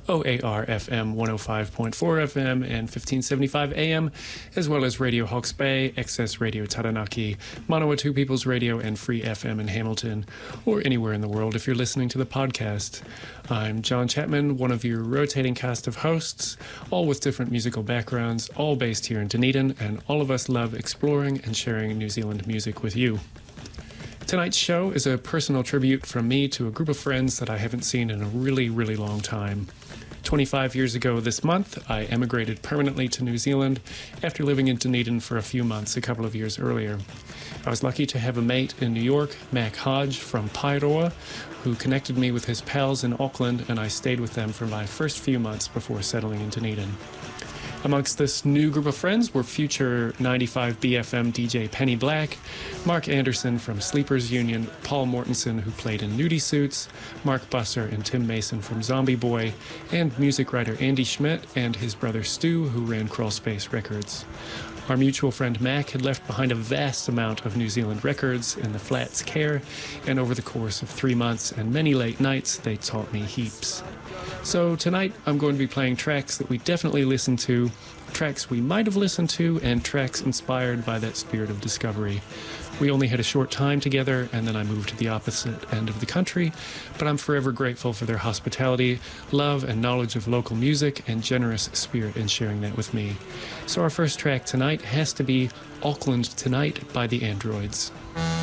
OAR FM 105.4 FM and 1575 AM, as well as Radio Hawke's Bay, XS Radio Taranaki, Manawatu People's Radio, and Free FM in Hamilton, or anywhere in the world if you're listening to the podcast. I'm John Chapman, one of your rotating cast of hosts, all with different musical backgrounds, all based here in Dunedin, and all of us love exploring and sharing New Zealand music with you. Tonight's show is a personal tribute from me to a group of friends that I haven't seen in a really, really long time. 25 years ago this month, I emigrated permanently to New Zealand after living in Dunedin for a few months a couple of years earlier. I was lucky to have a mate in New York, Mac Hodge from Paeroa, who connected me with his pals in Auckland, and I stayed with them for my first few months before settling in Dunedin. Amongst this new group of friends were future 95 BFM DJ Penny Black, Mark Anderson from Sleepers Union, Paul Mortensen, who played in Nudie Suits, Mark Busser and Tim Mason from Zombie Boy, and music writer Andy Schmidt and his brother Stu, who ran Crawlspace Records. Our mutual friend Mac had left behind a vast amount of New Zealand records in the Flats care, and over the course of 3 months and many late nights, they taught me heaps. So tonight I'm going to be playing tracks that we definitely listened to, tracks we might have listened to, and tracks inspired by that spirit of discovery. We only had a short time together, and then I moved to the opposite end of the country, but I'm forever grateful for their hospitality, love, and knowledge of local music, and generous spirit in sharing that with me. So our first track tonight has to be Auckland Tonight by the Androids.